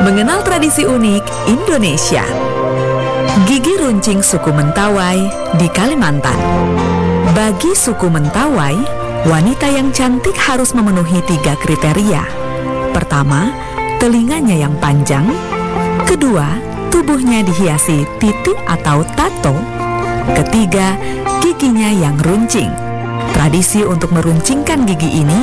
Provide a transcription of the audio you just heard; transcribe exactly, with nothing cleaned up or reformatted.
Mengenal tradisi unik Indonesia. Gigi runcing suku Mentawai di Kalimantan. Bagi suku Mentawai, wanita yang cantik harus memenuhi tiga kriteria. Pertama, telinganya yang panjang. Kedua, tubuhnya dihiasi titik atau tato. Ketiga, giginya yang runcing. Tradisi untuk meruncingkan gigi ini